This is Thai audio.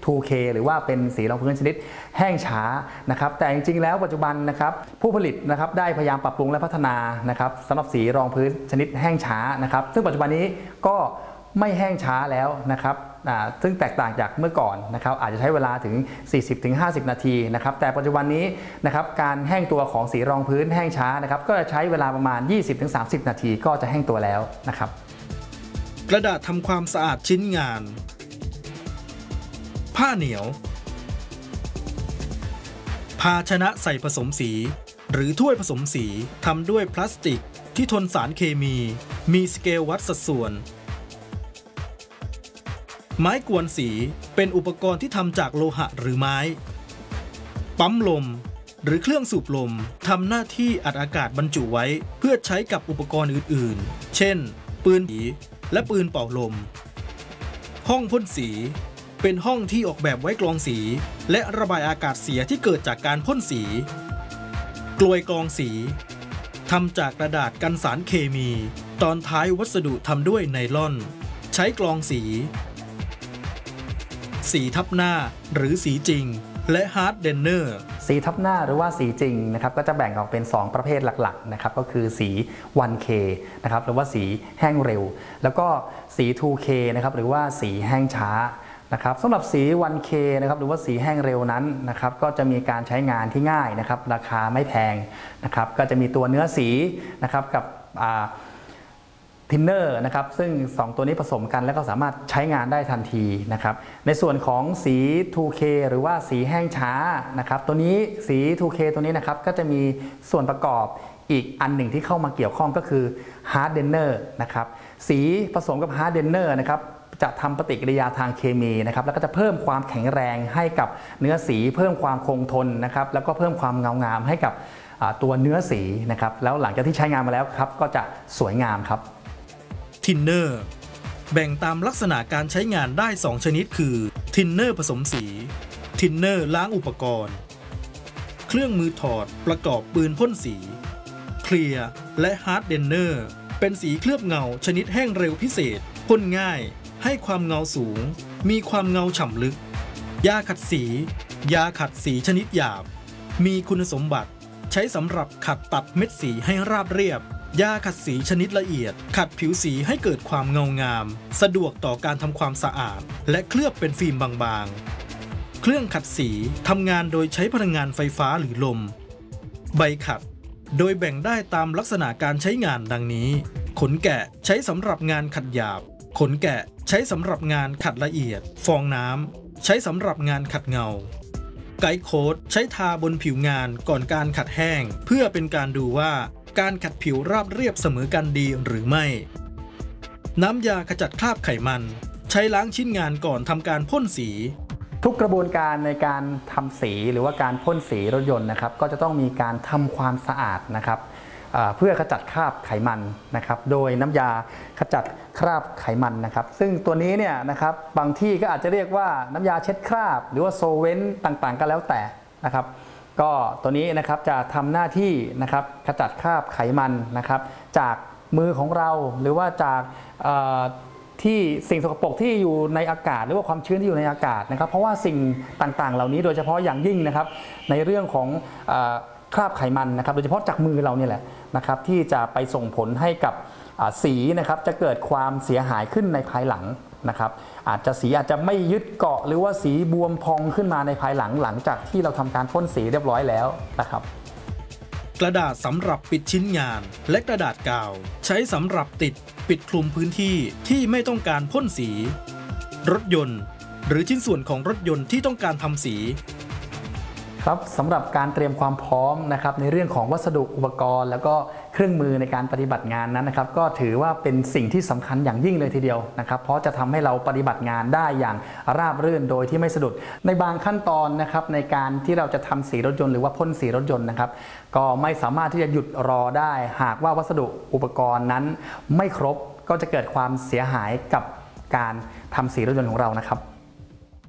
2K หรือว่าเป็นสีรองพื้นชนิดแห้งช้านะครับแต่จริงๆแล้วปัจจุบันนะครับผู้ผลิตนะครับได้พยายามปรับปรุงและพัฒนานะครับสำหรับสีรองพื้นชนิดแห้งช้านะครับซึ่งปัจจุบันนี้ก็ไม่แห้งช้าแล้วนะครับซึ่งแตกต่างจากเมื่อก่อนนะครับอาจจะใช้เวลาถึง 40-50 นาทีนะครับแต่ปัจจุบันนี้นะครับการแห้งตัวของสีรองพื้นแห้งช้านะครับก็จะใช้เวลาประมาณ 20-30 นาทีก็จะแห้งตัวแล้วนะครับกระดาษทำความสะอาดชิ้นงานผ้าเหนียวภาชนะใส่ผสมสีหรือถ้วยผสมสีทำด้วยพลาสติกที่ทนสารเคมีสเกลวัดสัดส่วนไม้กวนสีเป็นอุปกรณ์ที่ทำจากโลหะหรือไม้ปั๊มลมหรือเครื่องสูบลมทำหน้าที่อัดอากาศบรรจุไว้เพื่อใช้กับอุปกรณ์อื่นๆเช่นปืนสีและปืนเป่าลมห้องพ่นสีเป็นห้องที่ออกแบบไว้กรองสีและระบายอากาศเสียที่เกิดจากการพ่นสีกลวยกรองสีทำจากกระดาษกันสารเคมีตอนท้ายวัสดุทำด้วยไนลอนใช้กรองสีสีทับหน้าหรือสีจริงและฮาร์ดเดนเนอร์สีทับหน้าหรือว่าสีจริงนะครับก็จะแบ่งออกเป็น 2 ประเภทหลักๆนะครับก็คือสี 1K นะครับหรือว่าสีแห้งเร็วแล้วก็สี 2K นะครับหรือว่าสีแห้งช้านะครับสำหรับสี 1K นะครับหรือว่าสีแห้งเร็วนั้นนะครับก็จะมีการใช้งานที่ง่ายนะครับราคาไม่แพงนะครับก็จะมีตัวเนื้อสีนะครับกับทินเนอร์นะครับซึ่ง2ตัวนี้ผสมกันแล้วก็สามารถใช้งานได้ทันทีนะครับในส่วนของสี 2K หรือว่าสีแห้งช้านะครับตัวนี้สี 2K ตัวนี้นะครับก็จะมีส่วนประกอบอีกอันหนึ่งที่เข้ามาเกี่ยวข้องก็คือฮาร์ดเดนเนอร์นะครับสีผสมกับฮาร์ดเดนเนอร์นะครับจะทำปฏิกิริยาทางเคมีนะครับแล้วก็จะเพิ่มความแข็งแรงให้กับเนื้อสีเพิ่มความคงทนนะครับแล้วก็เพิ่มความเงางามให้กับตัวเนื้อสีนะครับแล้วหลังจากที่ใช้งานมาแล้วครับก็จะสวยงามครับทินเนอร์แบ่งตามลักษณะการใช้งานได้2ชนิดคือทินเนอร์ผสมสีทินเนอร์ล้างอุปกรณ์เครื่องมือถอดประกอบปืนพ่นสีเคลียร์และฮาร์ดเดนเนอร์เป็นสีเคลือบเงาชนิดแห้งเร็วพิเศษพ่นง่ายให้ความเงาสูงมีความเงาฉ่ำลึกยาขัดสียาขัดสีชนิดหยาบมีคุณสมบัติใช้สำหรับขัดตัดเม็ดสีให้ราบเรียบยาขัดสีชนิดละเอียดขัดผิวสีให้เกิดความเงางามสะดวกต่อการทำความสะอาดและเคลือบเป็นฟิล์มบางๆเครื่องขัดสีทำงานโดยใช้พลังงานไฟฟ้าหรือลมใบขัดโดยแบ่งได้ตามลักษณะการใช้งานดังนี้ขนแกะใช้สำหรับงานขัดหยาบขนแกะใช้สำหรับงานขัดละเอียดฟองน้ำใช้สำหรับงานขัดเงาไกด์โค้ดใช้ทาบนผิวงานก่อนการขัดแห้งเพื่อเป็นการดูว่าการขัดผิวราบเรียบเสมอกันดีหรือไม่น้ำยาขจัดคราบไขมันใช้ล้างชิ้นงานก่อนทำการพ่นสีทุกกระบวนการในการทำสีหรือว่าการพ่นสีรถยนต์นะครับก็จะต้องมีการทำความสะอาดนะครับเพื่อขจัดคราบไขมันนะครับโดยน้ำยาขจัดคราบไขมันนะครับซึ่งตัวนี้เนี่ยนะครับบางที่ก็อาจจะเรียกว่าน้ำยาเช็ดคราบหรือว่าโซเวนต์ต่างๆก็แล้วแต่นะครับก็ตัวนี้นะครับจะทำหน้าที่นะครับขจัดคราบไขมันนะครับจากมือของเราหรือว่าจากที่สิ่งสกปรกที่อยู่ในอากาศหรือว่าความชื้นที่อยู่ในอากาศนะครับเพราะว่าสิ่งต่างๆเหล่านี้โดยเฉพาะอย่างยิ่งนะครับในเรื่องของคราบไขมันนะครับโดยเฉพาะจากมือเราเนี่ยแหละนะครับที่จะไปส่งผลให้กับสีนะครับจะเกิดความเสียหายขึ้นในภายหลังนะครับสีอาจจะไม่ยึดเกาะหรือว่าสีบวมพองขึ้นมาในภายหลังจากที่เราทำการพ่นสีเรียบร้อยแล้วนะครับกระดาษสำหรับปิดชิ้นงานและกระดาษกาวใช้สำหรับปิดคลุมพื้นที่ที่ไม่ต้องการพ่นสีรถยนต์หรือชิ้นส่วนของรถยนต์ที่ต้องการทำสีครับสำหรับการเตรียมความพร้อมนะครับในเรื่องของวัสดุอุปกรณ์แล้วก็เครื่องมือในการปฏิบัติงานนั้นนะครับก็ถือว่าเป็นสิ่งที่สำคัญอย่างยิ่งเลยทีเดียวนะครับเพราะจะทำให้เราปฏิบัติงานได้อย่างราบรื่นโดยที่ไม่สะดุดในบางขั้นตอนนะครับในการที่เราจะทำสีรถยนต์หรือว่าพ่นสีรถยนต์นะครับก็ไม่สามารถที่จะหยุดรอได้หากว่าวัสดุอุปกรณ์นั้นไม่ครบก็จะเกิดความเสียหายกับการทำสีรถยนต์ของเรานะครับ